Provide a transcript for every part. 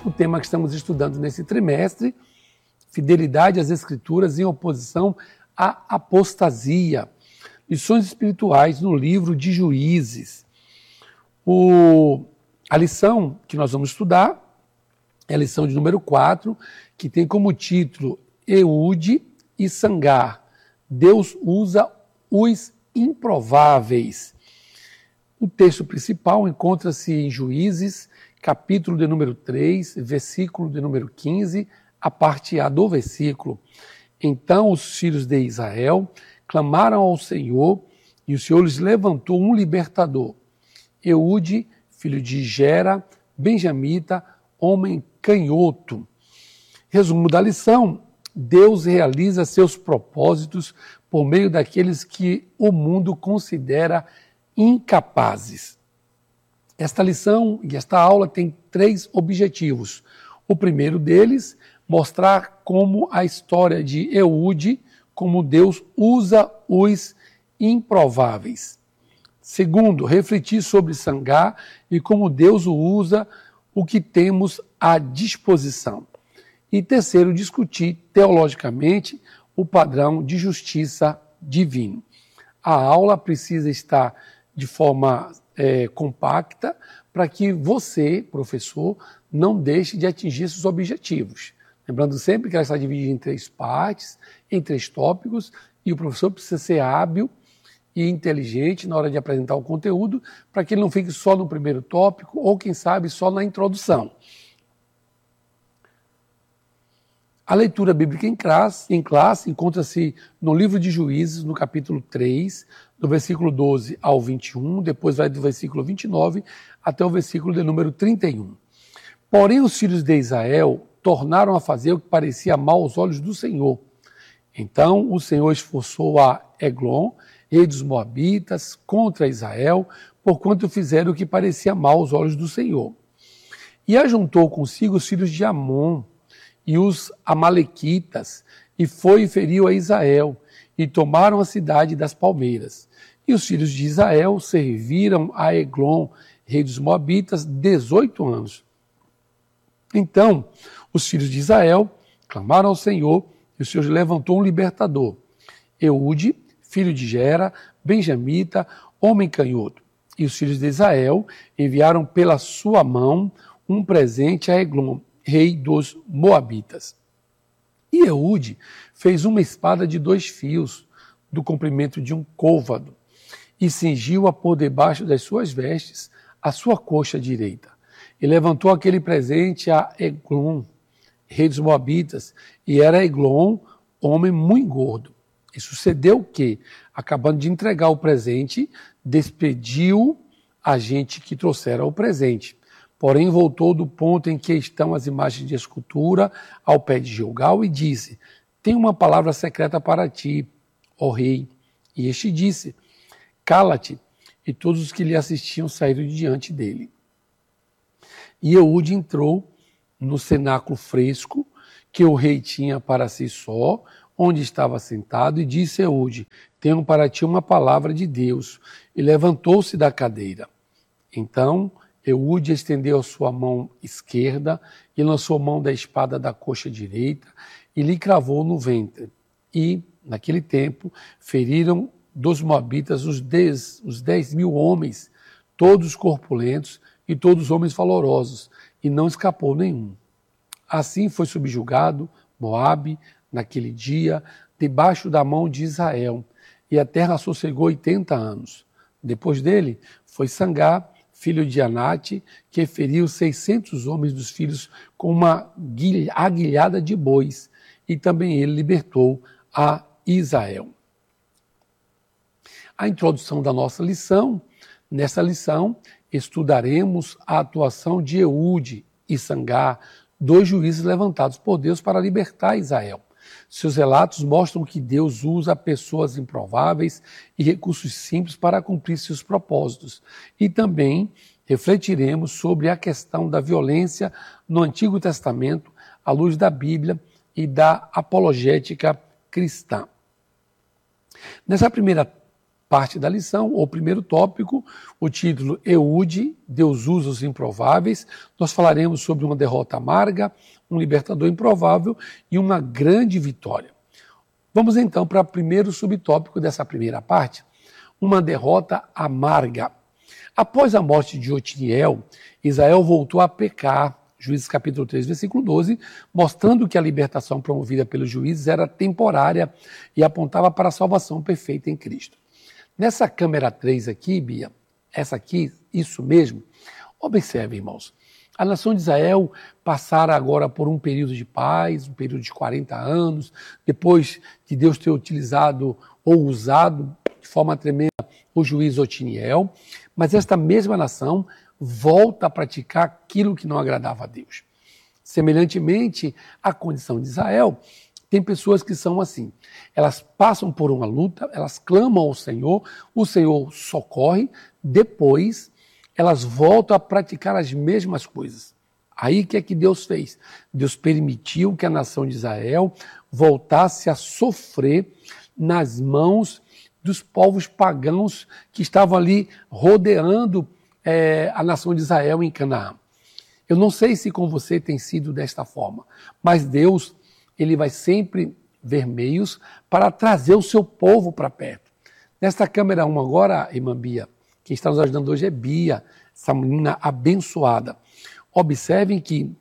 o tema que estamos estudando nesse trimestre, fidelidade às Escrituras em oposição à apostasia. Lições espirituais no livro de Juízes. A lição que nós vamos estudar é a lição de número 4, que tem como título Eude e Sangar. Deus usa os improváveis. O texto principal encontra-se em Juízes, capítulo de número 3, versículo de número 15, a parte A do versículo. Então os filhos de Israel clamaram ao Senhor, e o Senhor lhes levantou um libertador. Eude, filho de Gera, benjamita, homem canhoto. Resumo da lição: Deus realiza seus propósitos por meio daqueles que o mundo considera incapazes. Esta lição e esta aula tem 3 objetivos. O primeiro deles, mostrar como a história de Eude, como Deus usa os improváveis. Segundo, refletir sobre Sangar e como Deus usa o que temos à disposição. E terceiro, discutir teologicamente o padrão de justiça divino. A aula precisa estar de forma compacta para que você, professor, não deixe de atingir seus objetivos. Lembrando sempre que ela está dividida em 3 partes, em 3 tópicos, e o professor precisa ser hábil e inteligente na hora de apresentar o conteúdo, para que ele não fique só no primeiro tópico, ou quem sabe só na introdução. A leitura bíblica em classe encontra-se no livro de Juízes, no capítulo 3, do versículo 12 ao 21, depois vai do versículo 29 até o versículo de número 31. Porém, os filhos de Israel tornaram a fazer o que parecia mal aos olhos do Senhor. Então o Senhor esforçou a Eglon, rei dos Moabitas, contra Israel, porquanto fizeram o que parecia mal aos olhos do Senhor. E ajuntou consigo os filhos de Amon e os amalequitas, e foi e feriu a Israel, e tomaram a cidade das palmeiras. E os filhos de Israel serviram a Eglon, rei dos Moabitas, 18 anos. Então, os filhos de Israel clamaram ao Senhor, e o Senhor levantou um libertador. Eude, filho de Gera, benjamita, homem canhoto. E os filhos de Israel enviaram pela sua mão um presente a Eglon, rei dos Moabitas. E Eude fez uma espada de 2 fios, do comprimento de um côvado, e cingiu-a por debaixo das suas vestes, a sua coxa direita. E levantou aquele presente a Eglon, rei dos Moabitas, e era Eglon, homem muito gordo. E sucedeu que, acabando de entregar o presente, despediu a gente que trouxera o presente. Porém, voltou do ponto em que estão as imagens de escultura ao pé de Gilgal e disse: tenho uma palavra secreta para ti, ó rei. E este disse: cala-te. E todos os que lhe assistiam saíram de diante dele. E Eude entrou no cenáculo fresco que o rei tinha para si só, onde estava sentado, e disse a Eude: tenho para ti uma palavra de Deus. E levantou-se da cadeira. Então Eude estendeu a sua mão esquerda e lançou mão da espada da coxa direita e lhe cravou no ventre. E, naquele tempo, feriram dos Moabitas os 10.000 homens, todos corpulentos e todos homens valorosos, e não escapou nenhum. Assim foi subjugado Moabe, naquele dia, debaixo da mão de Israel, e a terra sossegou 80 anos. Depois dele foi Sangar, filho de Anate, que feriu 600 homens dos filhos com uma aguilhada de bois, e também ele libertou a Israel. A introdução da nossa lição. Nessa lição, estudaremos a atuação de Eude e Sangar, 2 juízes levantados por Deus para libertar Israel. Seus relatos mostram que Deus usa pessoas improváveis e recursos simples para cumprir seus propósitos. E também refletiremos sobre a questão da violência no Antigo Testamento, à luz da Bíblia e da apologética cristã. Nessa primeira parte da lição, o primeiro tópico, o título Eude, Deus usa os improváveis. Nós falaremos sobre uma derrota amarga, um libertador improvável e uma grande vitória. Vamos então para o primeiro subtópico dessa primeira parte, uma derrota amarga. Após a morte de Otiniel, Israel voltou a pecar, Juízes capítulo 3, versículo 12, mostrando que a libertação promovida pelos juízes era temporária e apontava para a salvação perfeita em Cristo. Nessa câmera 3 aqui, Bia, essa aqui, isso mesmo, observe, irmãos, a nação de Israel passara agora por um período de paz, um período de 40 anos, depois de Deus ter utilizado ou usado de forma tremenda o juiz Otiniel, mas esta mesma nação volta a praticar aquilo que não agradava a Deus. Semelhantemente à condição de Israel, tem pessoas que são assim. Elas passam por uma luta, elas clamam ao Senhor, o Senhor socorre, depois elas voltam a praticar as mesmas coisas. Aí o que é que Deus fez? Deus permitiu que a nação de Israel voltasse a sofrer nas mãos dos povos pagãos que estavam ali rodeando a nação de Israel em Canaã. Eu não sei se com você tem sido desta forma, mas Deus, ele vai sempre ver meios para trazer o seu povo para perto. Nesta câmera 1 agora, irmã Bia, quem está nos ajudando hoje é Bia, essa menina abençoada. Observem que,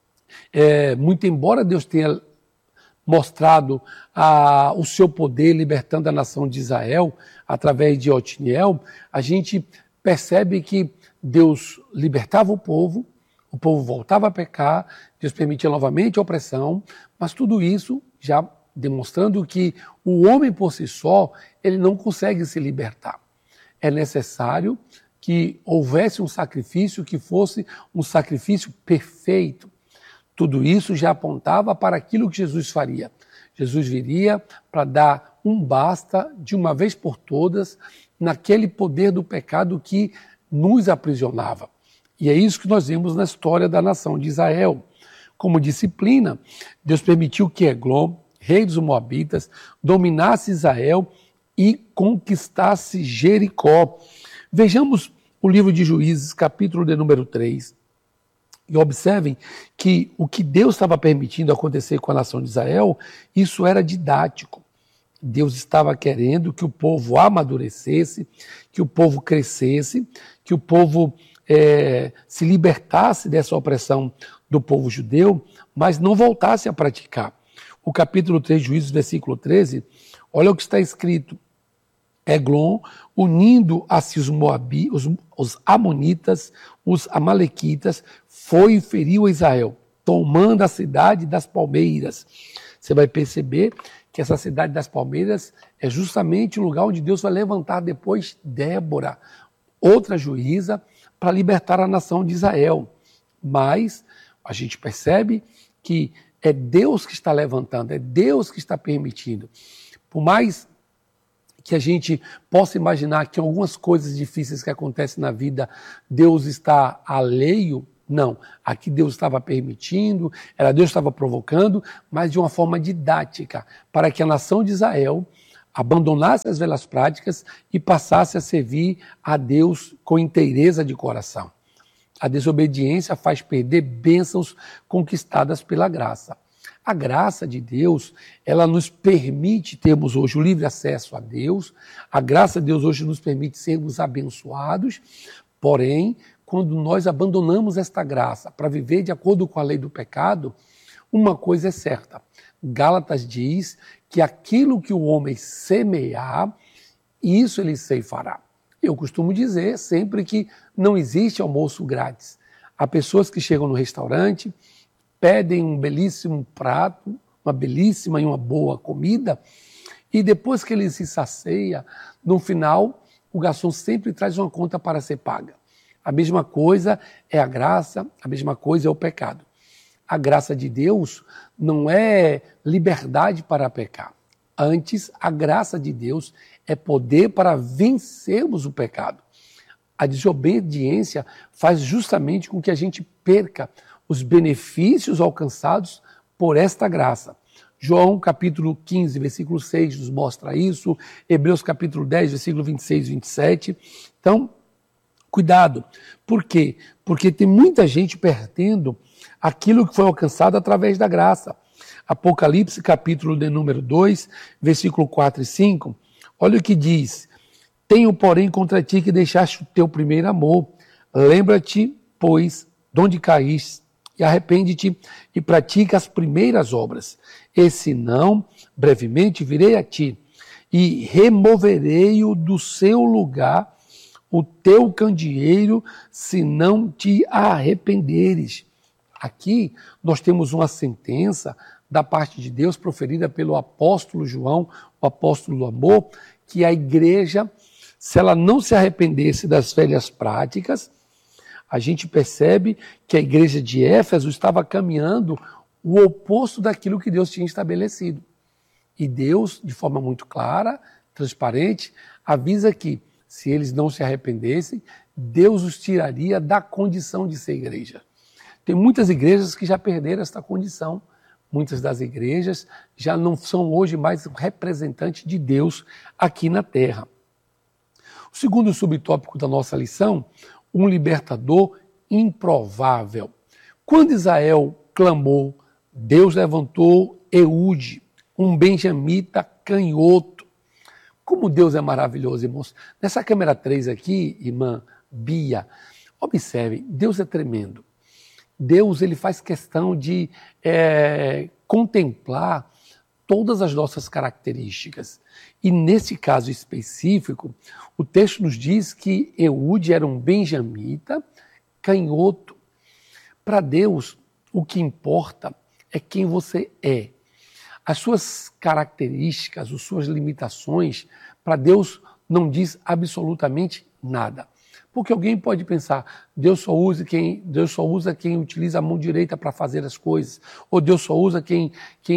muito embora Deus tenha mostrado o seu poder libertando a nação de Israel através de Otiniel, a gente percebe que Deus libertava o povo voltava a pecar, Deus permitia novamente a opressão, mas tudo isso já demonstrando que o homem por si só, ele não consegue se libertar. É necessário que houvesse um sacrifício que fosse um sacrifício perfeito. Tudo isso já apontava para aquilo que Jesus faria. Jesus viria para dar um basta de uma vez por todas naquele poder do pecado que nos aprisionava. E é isso que nós vemos na história da nação de Israel. Como disciplina, Deus permitiu que Eglon, rei dos Moabitas, dominasse Israel e conquistasse Jericó. Vejamos o livro de Juízes, capítulo de número 3, e observem que o que Deus estava permitindo acontecer com a nação de Israel, isso era didático. Deus estava querendo que o povo amadurecesse, que o povo crescesse, que o povo se libertasse dessa opressão do povo judeu, mas não voltasse a praticar. O capítulo 3 de Juízes, versículo 13, olha o que está escrito. Eglon, unindo a si os amonitas, os amalequitas, foi e feriu a Israel, tomando a cidade das palmeiras. Você vai perceber que essa cidade das palmeiras é justamente o lugar onde Deus vai levantar depois Débora, outra juíza, para libertar a nação de Israel. Mas a gente percebe que é Deus que está levantando, é Deus que está permitindo. Por mais que a gente possa imaginar que algumas coisas difíceis que acontecem na vida, Deus está alheio, não. Aqui Deus estava permitindo, Deus estava provocando, mas de uma forma didática, para que a nação de Israel abandonasse as velhas práticas e passasse a servir a Deus com inteireza de coração. A desobediência faz perder bênçãos conquistadas pela graça. A graça de Deus, ela nos permite termos hoje o livre acesso a Deus, a graça de Deus hoje nos permite sermos abençoados, porém, quando nós abandonamos esta graça para viver de acordo com a lei do pecado, uma coisa é certa. Gálatas diz que aquilo que o homem semear, isso ele ceifará. Eu costumo dizer sempre que não existe almoço grátis. Há pessoas que chegam no restaurante, pedem um belíssimo prato, uma belíssima e uma boa comida, e depois que ele se sacia, no final, o garçom sempre traz uma conta para ser paga. A mesma coisa é a graça, a mesma coisa é o pecado. A graça de Deus não é liberdade para pecar. Antes, a graça de Deus é poder para vencermos o pecado. A desobediência faz justamente com que a gente perca os benefícios alcançados por esta graça. João capítulo 15, versículo 6 nos mostra isso, Hebreus capítulo 10, versículo 26 e 27. Então, cuidado. Por quê? Porque tem muita gente perdendo aquilo que foi alcançado através da graça. Apocalipse capítulo de número 2, versículo 4 e 5, olha o que diz: tenho, porém, contra ti que deixaste o teu primeiro amor. Lembra-te, pois, de onde caíste, e arrepende-te e pratica as primeiras obras. E se não, brevemente virei a ti e removerei-o do seu lugar, o teu candeeiro, se não te arrependeres. Aqui nós temos uma sentença da parte de Deus proferida pelo apóstolo João, o apóstolo do amor, que a igreja, se ela não se arrependesse das velhas práticas, a gente percebe que a igreja de Éfeso estava caminhando o oposto daquilo que Deus tinha estabelecido. E Deus, de forma muito clara, transparente, avisa que, se eles não se arrependessem, Deus os tiraria da condição de ser igreja. Tem muitas igrejas que já perderam esta condição. Muitas das igrejas já não são hoje mais representantes de Deus aqui na terra. O segundo subtópico da nossa lição, um libertador improvável. Quando Israel clamou, Deus levantou Eude, um benjamita canhoto. Como Deus é maravilhoso, irmãos. Nessa câmera 3 aqui, irmã Bia, observe, Deus é tremendo. Deus, ele faz questão de contemplar todas as nossas características. E nesse caso específico, o texto nos diz que Eude era um benjamita canhoto. Para Deus, o que importa é quem você é. As suas características, as suas limitações, para Deus não diz absolutamente nada. Porque alguém pode pensar, Deus só usa quem utiliza a mão direita para fazer as coisas, ou Deus só usa quem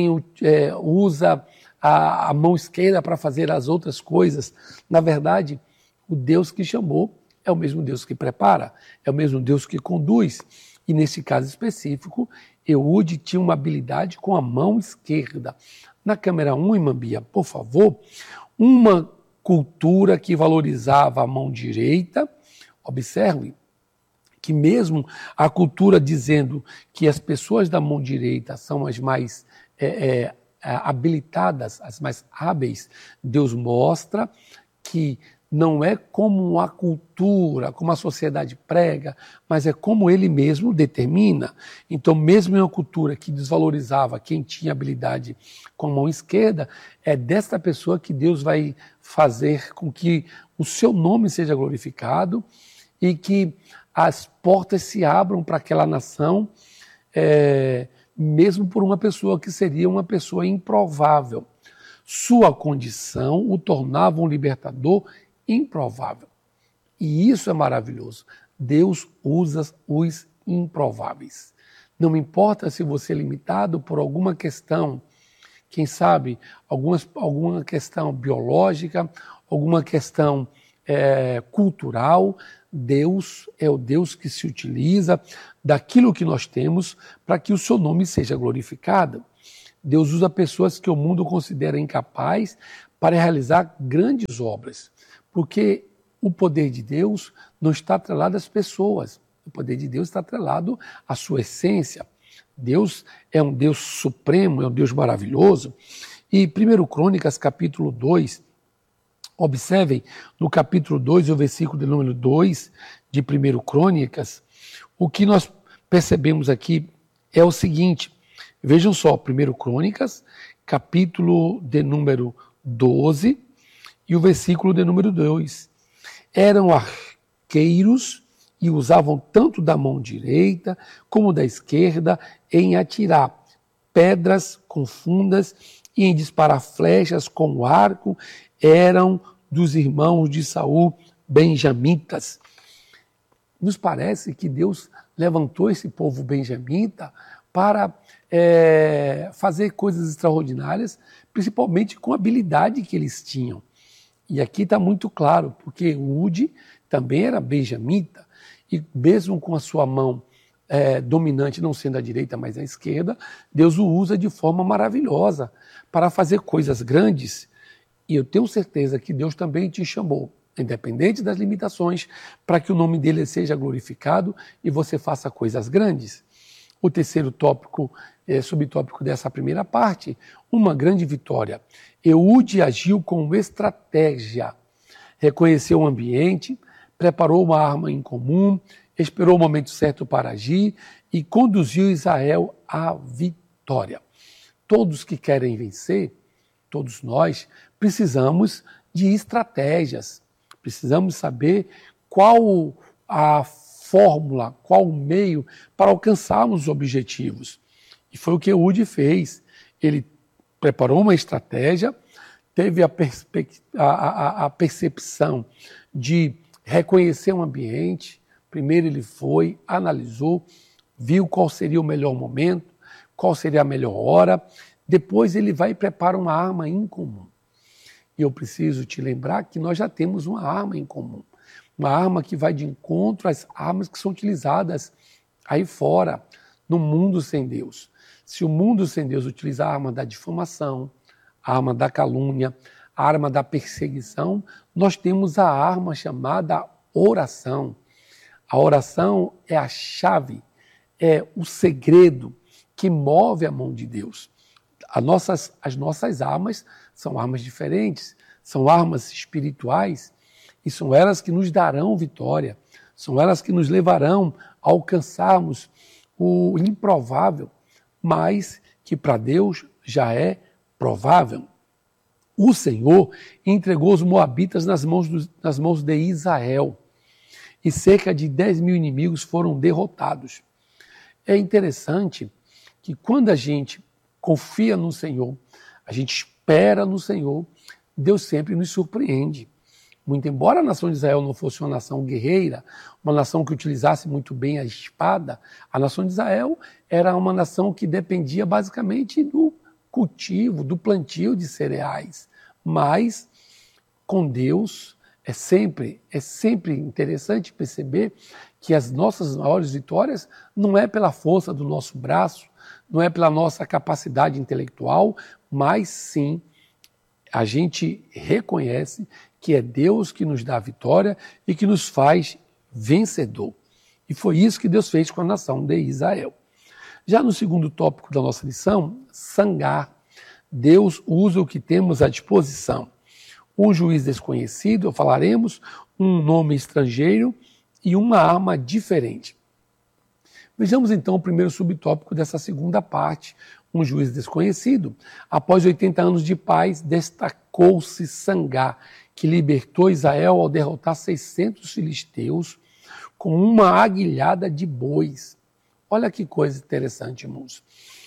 usa a mão esquerda para fazer as outras coisas. Na verdade, o Deus que chamou é o mesmo Deus que prepara, é o mesmo Deus que conduz. E nesse caso específico, Eude tinha uma habilidade com a mão esquerda. Na câmera 1, irmã Bia, por favor, uma cultura que valorizava a mão direita. Observe que mesmo a cultura dizendo que as pessoas da mão direita são as mais habilitadas, as mais hábeis, Deus mostra que não é como a cultura, como a sociedade prega, mas é como ele mesmo determina. Então, mesmo em uma cultura que desvalorizava quem tinha habilidade com a mão esquerda, é desta pessoa que Deus vai fazer com que o seu nome seja glorificado e que as portas se abram para aquela nação, mesmo por uma pessoa que seria uma pessoa improvável. Sua condição o tornava um libertador improvável. E isso é maravilhoso. Deus usa os improváveis. Não importa se você é limitado por alguma questão, quem sabe, alguma questão biológica, alguma questão cultural, Deus é o Deus que se utiliza daquilo que nós temos para que o seu nome seja glorificado. Deus usa pessoas que o mundo considera incapazes para realizar grandes obras, porque o poder de Deus não está atrelado às pessoas, o poder de Deus está atrelado à sua essência. Deus é um Deus supremo, é um Deus maravilhoso. E 1 Crônicas, capítulo 2, observem, no capítulo 2, o versículo de número 2 de 1 Crônicas, o que nós percebemos aqui é o seguinte, vejam só, 1 Crônicas, capítulo de número 12 e o versículo de número 2. Eram arqueiros e usavam tanto da mão direita como da esquerda em atirar pedras com fundas e em disparar flechas com o arco. Eram dos irmãos de Saul, benjamitas. Nos parece que Deus levantou esse povo benjamita para fazer coisas extraordinárias, principalmente com a habilidade que eles tinham. E aqui está muito claro, porque Eude também era benjamita, e mesmo com a sua mão dominante não sendo a direita, mas a esquerda, Deus o usa de forma maravilhosa para fazer coisas grandes. E eu tenho certeza que Deus também te chamou, independente das limitações, para que o nome dele seja glorificado e você faça coisas grandes. O terceiro tópico, subtópico dessa primeira parte, uma grande vitória. Eude agiu com estratégia, reconheceu o ambiente, preparou uma arma em comum, esperou o momento certo para agir e conduziu Israel à vitória. Todos que querem vencer, todos nós, precisamos de estratégias, precisamos saber qual a fórmula, qual o meio para alcançarmos os objetivos. E foi o que Eude fez. Ele preparou uma estratégia, teve a percepção de reconhecer o ambiente. Primeiro ele foi, analisou, viu qual seria o melhor momento, qual seria a melhor hora. Depois ele vai e prepara uma arma em comum. E eu preciso te lembrar que nós já temos uma arma em comum. Uma arma que vai de encontro às armas que são utilizadas aí fora, no mundo sem Deus. Se o mundo sem Deus utiliza a arma da difamação, a arma da calúnia, a arma da perseguição, nós temos a arma chamada oração. A oração é a chave, é o segredo que move a mão de Deus. As nossas armas são armas diferentes, são armas espirituais, e são elas que nos darão vitória, são elas que nos levarão a alcançarmos o improvável, mas que para Deus já é provável. O Senhor entregou os moabitas nas mãos de Israel, e cerca de 10 mil inimigos foram derrotados. É interessante que quando a gente confia no Senhor, a gente espera no Senhor, Deus sempre nos surpreende. Muito embora a nação de Israel não fosse uma nação guerreira, uma nação que utilizasse muito bem a espada, a nação de Israel era uma nação que dependia basicamente do cultivo, do plantio de cereais. Mas com Deus é sempre interessante perceber que as nossas maiores vitórias não é pela força do nosso braço, não é pela nossa capacidade intelectual, mas sim a gente reconhece que é Deus que nos dá a vitória e que nos faz vencedor. E foi isso que Deus fez com a nação de Israel. Já no segundo tópico da nossa lição, sangar. Deus usa o que temos à disposição. Um juiz desconhecido, falaremos, um nome estrangeiro e uma arma diferente. Vejamos então o primeiro subtópico dessa segunda parte, um juiz desconhecido. Após 80 anos de paz, destacou-se Sangar, que libertou Israel ao derrotar 600 filisteus com uma aguilhada de bois. Olha que coisa interessante, irmãos.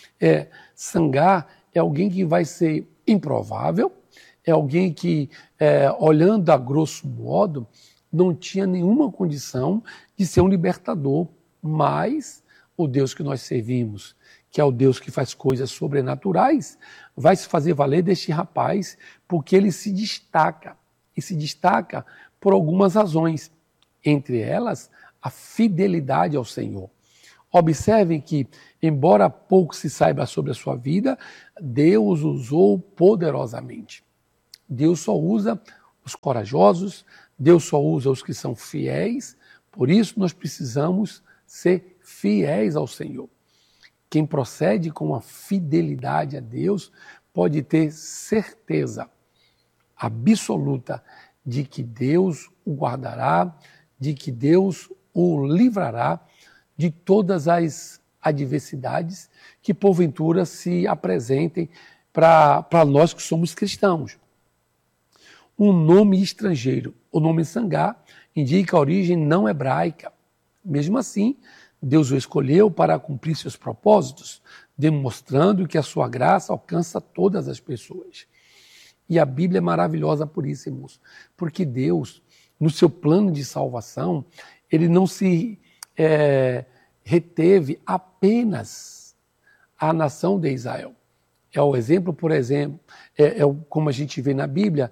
Sangar é alguém que vai ser improvável, é alguém que, olhando a grosso modo, não tinha nenhuma condição de ser um libertador, mas o Deus que nós servimos, que é o Deus que faz coisas sobrenaturais, vai se fazer valer deste rapaz, porque ele se destaca, e se destaca por algumas razões, entre elas a fidelidade ao Senhor. Observem que, embora pouco se saiba sobre a sua vida, Deus usou poderosamente. Deus só usa os corajosos, Deus só usa os que são fiéis, por isso nós precisamos ser fiéis ao Senhor. Quem procede com a fidelidade a Deus pode ter certeza absoluta de que Deus o guardará, de que Deus o livrará de todas as adversidades que porventura se apresentem para nós que somos cristãos. Um nome estrangeiro, o nome Sangar, indica a origem não hebraica. Mesmo assim, Deus o escolheu para cumprir seus propósitos, demonstrando que a sua graça alcança todas as pessoas. E a Bíblia é maravilhosa por isso, irmãos, porque Deus, no seu plano de salvação, ele não se reteve apenas à nação de Israel. É o exemplo, por exemplo, como a gente vê na Bíblia,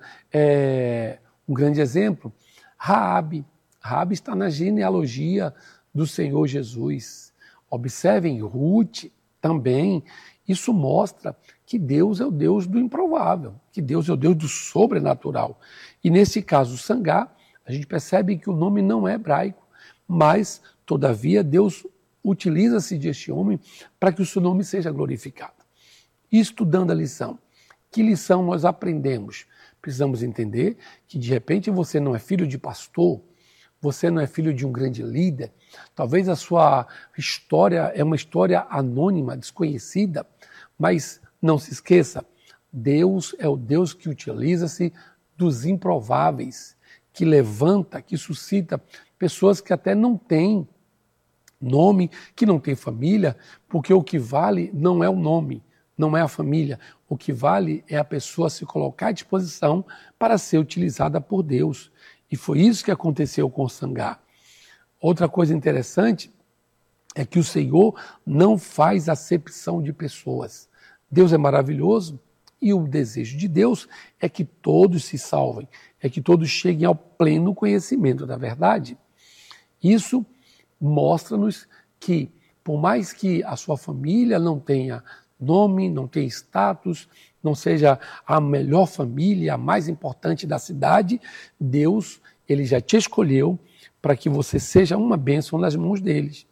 um grande exemplo, Raabe. Raabe está na genealogia do Senhor Jesus. Observem Ruth também. Isso mostra que Deus é o Deus do improvável, que Deus é o Deus do sobrenatural. E nesse caso, Sangar, a gente percebe que o nome não é hebraico, mas, todavia, Deus utiliza-se deste homem para que o seu nome seja glorificado. E estudando a lição, que lição nós aprendemos? Precisamos entender que, de repente, você não é filho de pastor, você não é filho de um grande líder, talvez a sua história é uma história anônima, desconhecida, mas não se esqueça, Deus é o Deus que utiliza-se dos improváveis, que levanta, que suscita pessoas que até não têm nome, que não têm família, porque o que vale não é o nome, não é a família. O que vale é a pessoa se colocar à disposição para ser utilizada por Deus. E foi isso que aconteceu com Sangar. Outra coisa interessante é que o Senhor não faz acepção de pessoas. Deus é maravilhoso e o desejo de Deus é que todos se salvem, é que todos cheguem ao pleno conhecimento da verdade. Isso mostra-nos que, por mais que a sua família não tenha nome, não tenha status, não seja a melhor família, a mais importante da cidade, Deus, ele já te escolheu para que você seja uma bênção nas mãos deles.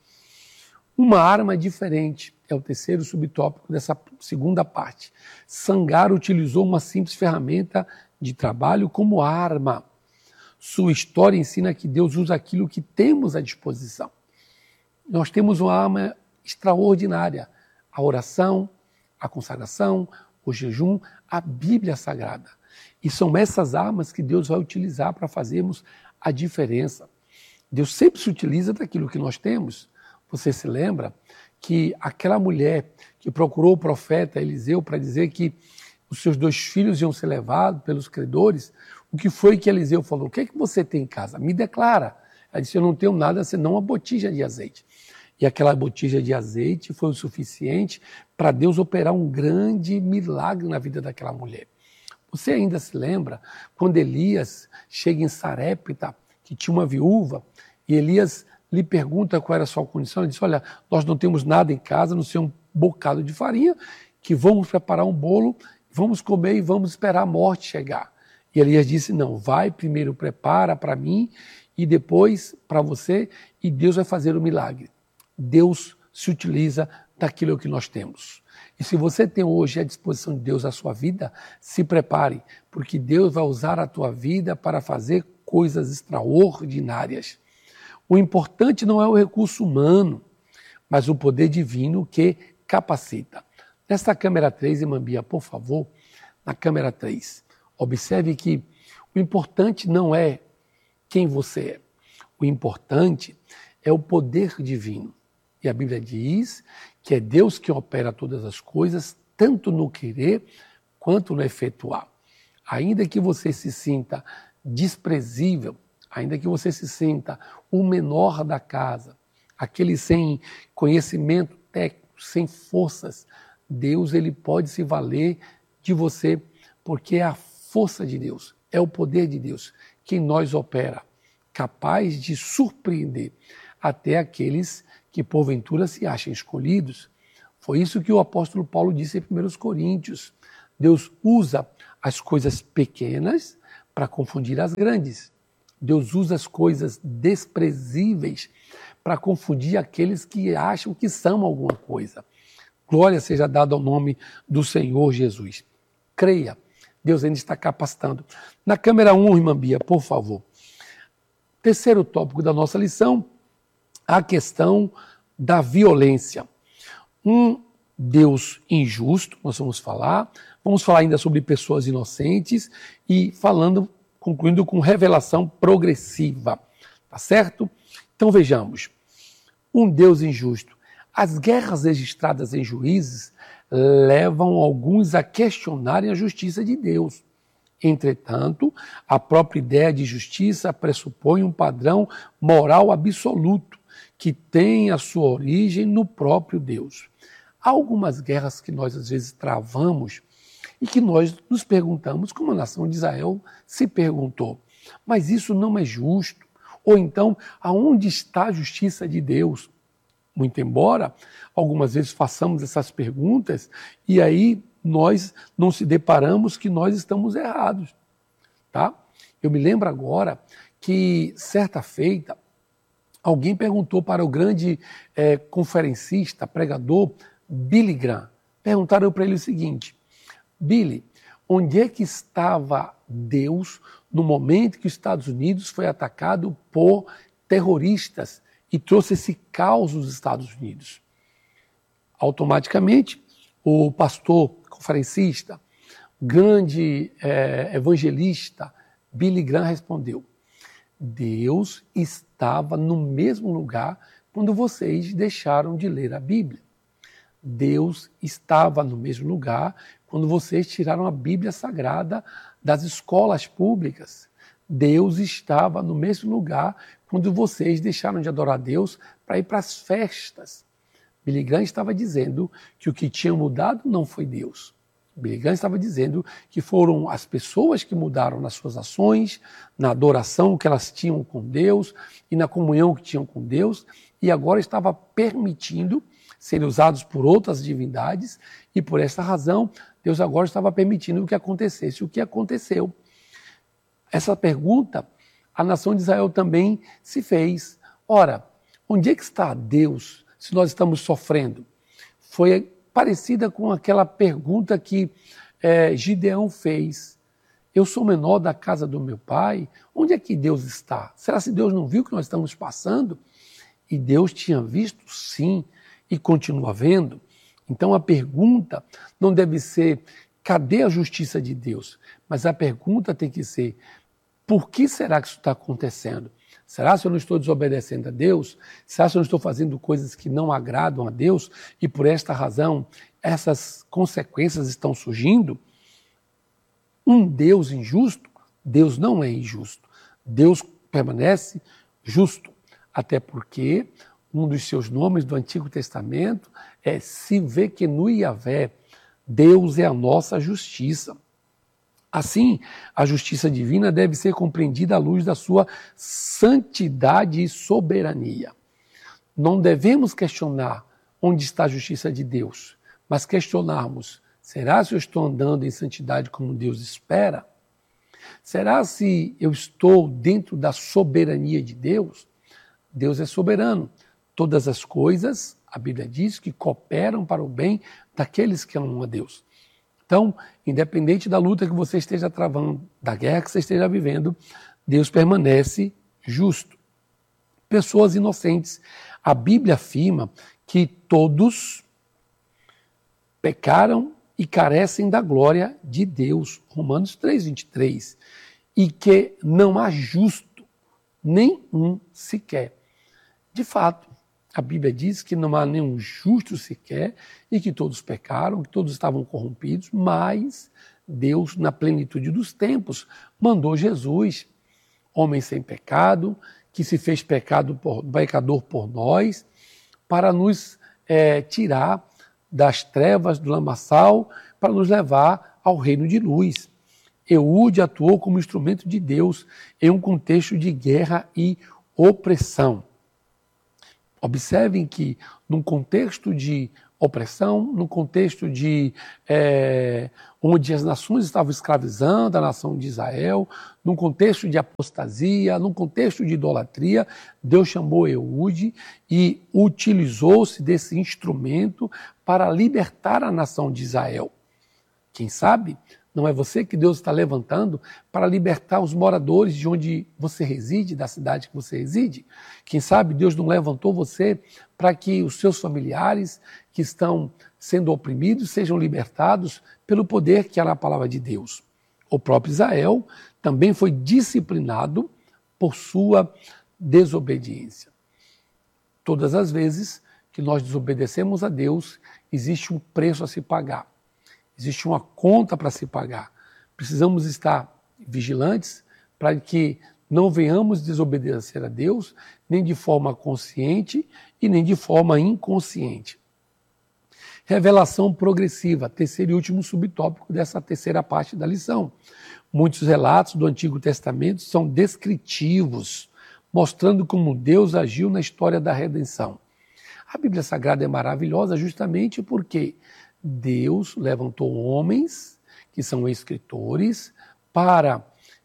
Uma arma diferente é o terceiro subtópico dessa segunda parte. Sangar utilizou uma simples ferramenta de trabalho como arma. Sua história ensina que Deus usa aquilo que temos à disposição. Nós temos uma arma extraordinária, a oração, a consagração, o jejum, a Bíblia Sagrada. E são essas armas que Deus vai utilizar para fazermos a diferença. Deus sempre se utiliza daquilo que nós temos. Você se lembra que aquela mulher que procurou o profeta Eliseu para dizer que os seus 2 filhos iam ser levados pelos credores, o que foi que Eliseu falou? O que é que você tem em casa? Me declara. Ela disse, eu não tenho nada senão uma botija de azeite. E aquela botija de azeite foi o suficiente para Deus operar um grande milagre na vida daquela mulher. Você ainda se lembra quando Elias chega em Sarepta, que tinha uma viúva, e Elias lhe pergunta qual era a sua condição. Ele disse, olha, nós não temos nada em casa, a não ser um bocado de farinha, que vamos preparar um bolo, vamos comer e vamos esperar a morte chegar. E Elias disse, não, vai primeiro, prepara para mim e depois para você, e Deus vai fazer o milagre. Deus se utiliza daquilo que nós temos. E se você tem hoje à disposição de Deus a sua vida, se prepare, porque Deus vai usar a tua vida para fazer coisas extraordinárias. O importante não é o recurso humano, mas o poder divino que capacita. Nesta câmera 3, Imambia, por favor, na câmera 3, observe que o importante não é quem você é. O importante é o poder divino. E a Bíblia diz que é Deus que opera todas as coisas, tanto no querer quanto no efetuar. Ainda que você se sinta desprezível, ainda que você se sinta o menor da casa, aquele sem conhecimento técnico, sem forças, Deus ele pode se valer de você, porque é a força de Deus, é o poder de Deus que em nós opera, capaz de surpreender até aqueles que porventura se acham escolhidos. Foi isso que o apóstolo Paulo disse em 1 Coríntios. Deus usa as coisas pequenas para confundir as grandes. Deus usa as coisas desprezíveis para confundir aqueles que acham que são alguma coisa. Glória seja dada ao nome do Senhor Jesus. Creia, Deus ainda está capacitando. Na câmera 1, irmã Bia, por favor. Terceiro tópico da nossa lição, a questão da violência. Um Deus injusto, nós vamos falar ainda sobre pessoas inocentes e concluindo com revelação progressiva, tá certo? Então vejamos, um Deus injusto. As guerras registradas em Juízes levam alguns a questionarem a justiça de Deus. Entretanto, a própria ideia de justiça pressupõe um padrão moral absoluto, que tem a sua origem no próprio Deus. Há algumas guerras que nós às vezes travamos e que nós nos perguntamos, como a nação de Israel se perguntou, mas isso não é justo? Ou então, aonde está a justiça de Deus? Muito embora algumas vezes façamos essas perguntas e aí nós não se deparamos que nós estamos errados, tá? Eu me lembro agora que certa feita alguém perguntou para o grande conferencista, pregador Billy Graham. Perguntaram para ele o seguinte: Billy, onde é que estava Deus no momento que os Estados Unidos foi atacado por terroristas e trouxe esse caos nos Estados Unidos? Automaticamente, o pastor conferencista, grande evangelista, Billy Graham respondeu: Deus estava no mesmo lugar quando vocês deixaram de ler a Bíblia. Deus estava no mesmo lugar quando vocês tiraram a Bíblia Sagrada das escolas públicas. Deus estava no mesmo lugar quando vocês deixaram de adorar a Deus para ir para as festas. Billy Graham estava dizendo que o que tinha mudado não foi Deus. Billy Graham estava dizendo que foram as pessoas que mudaram nas suas ações, na adoração que elas tinham com Deus e na comunhão que tinham com Deus, e agora estava permitindo serem usados por outras divindades, e por essa razão Deus agora estava permitindo que acontecesse o que aconteceu. Essa pergunta a nação de Israel também se fez. Ora, onde é que está Deus se nós estamos sofrendo? Foi parecida com aquela pergunta que Gideão fez. Eu sou menor da casa do meu pai, onde é que Deus está? Será que Deus não viu o que nós estamos passando? E Deus tinha visto, sim, e continua vendo. Então a pergunta não deve ser, cadê a justiça de Deus? Mas a pergunta tem que ser, por que será que isso está acontecendo? Será que eu não estou desobedecendo a Deus? Será que eu não estou fazendo coisas que não agradam a Deus? E por esta razão, essas consequências estão surgindo? Um Deus injusto? Deus não é injusto. Deus permanece justo. Até porque um dos seus nomes do Antigo Testamento é Sivekenu Yavé. Deus é a nossa justiça. Assim, a justiça divina deve ser compreendida à luz da sua santidade e soberania. Não devemos questionar onde está a justiça de Deus, mas questionarmos, será se eu estou andando em santidade como Deus espera? Será se eu estou dentro da soberania de Deus? Deus é soberano. Todas as coisas, a Bíblia diz, que cooperam para o bem daqueles que amam a Deus. Então, independente da luta que você esteja travando, da guerra que você esteja vivendo, Deus permanece justo. Pessoas inocentes. A Bíblia afirma que todos pecaram e carecem da glória de Deus. Romanos 3:23. E que não há justo, nem um sequer. De fato, a Bíblia diz que não há nenhum justo sequer e que todos pecaram, que todos estavam corrompidos, mas Deus, na plenitude dos tempos, mandou Jesus, homem sem pecado, que se fez pecador por nós, para nos tirar das trevas do lamaçal, para nos levar ao reino de luz. Eude atuou como instrumento de Deus em um contexto de guerra e opressão. Observem que, num contexto de opressão, num contexto de onde as nações estavam escravizando a nação de Israel, num contexto de apostasia, num contexto de idolatria, Deus chamou Eude e utilizou-se desse instrumento para libertar a nação de Israel. Quem sabe não é você que Deus está levantando para libertar os moradores de onde você reside, da cidade que você reside? Quem sabe Deus não levantou você para que os seus familiares que estão sendo oprimidos sejam libertados pelo poder que há na palavra de Deus? O próprio Israel também foi disciplinado por sua desobediência. Todas as vezes que nós desobedecemos a Deus, existe um preço a se pagar. Existe uma conta para se pagar. Precisamos estar vigilantes para que não venhamos desobedecer a Deus, nem de forma consciente e nem de forma inconsciente. Revelação progressiva, terceiro e último subtópico dessa terceira parte da lição. Muitos relatos do Antigo Testamento são descritivos, mostrando como Deus agiu na história da redenção. A Bíblia Sagrada é maravilhosa justamente porque Deus levantou homens, que são escritores, para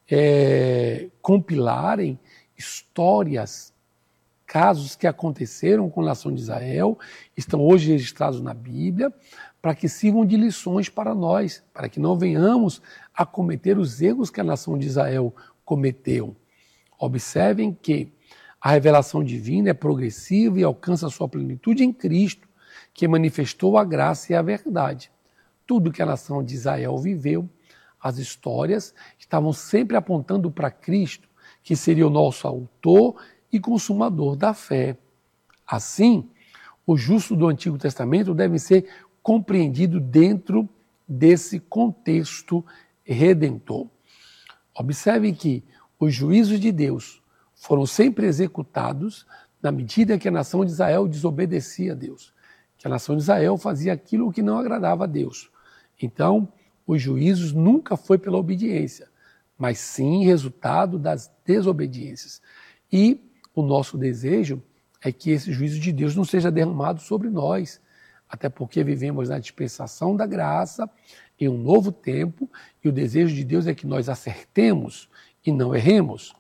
compilarem histórias, casos que aconteceram com a nação de Israel, estão hoje registrados na Bíblia, para que sirvam de lições para nós, para que não venhamos a cometer os erros que a nação de Israel cometeu. Observem que a revelação divina é progressiva e alcança sua plenitude em Cristo, que manifestou a graça e a verdade. Tudo que a nação de Israel viveu, as histórias, estavam sempre apontando para Cristo, que seria o nosso autor e consumador da fé. Assim, os justos do Antigo Testamento devem ser compreendidos dentro desse contexto redentor. Observem que os juízos de Deus foram sempre executados na medida que a nação de Israel desobedecia a Deus, que a nação de Israel fazia aquilo que não agradava a Deus. Então, os juízos nunca foi pela obediência, mas sim resultado das desobediências. E o nosso desejo é que esse juízo de Deus não seja derramado sobre nós, até porque vivemos na dispensação da graça, em um novo tempo, e o desejo de Deus é que nós acertemos e não erremos.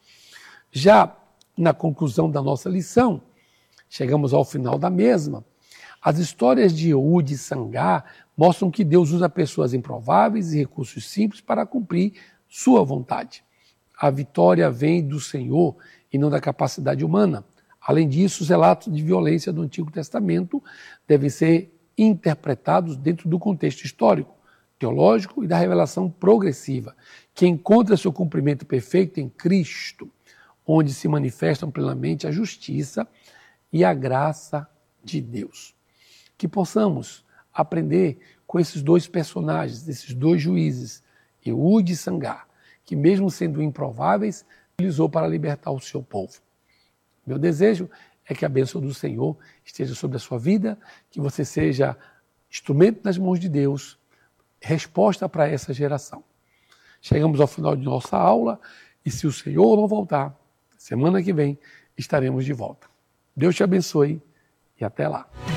Já na conclusão da nossa lição, chegamos ao final da mesma. As histórias de Ehud e Sangar mostram que Deus usa pessoas improváveis e recursos simples para cumprir sua vontade. A vitória vem do Senhor e não da capacidade humana. Além disso, os relatos de violência do Antigo Testamento devem ser interpretados dentro do contexto histórico, teológico e da revelação progressiva, que encontra seu cumprimento perfeito em Cristo, onde se manifestam plenamente a justiça e a graça de Deus. Que possamos aprender com esses dois personagens, esses dois juízes, Ehud e Sangar, que mesmo sendo improváveis, utilizou para libertar o seu povo. Meu desejo é que a bênção do Senhor esteja sobre a sua vida, que você seja instrumento nas mãos de Deus, resposta para essa geração. Chegamos ao final de nossa aula e se o Senhor não voltar, semana que vem estaremos de volta. Deus te abençoe e até lá.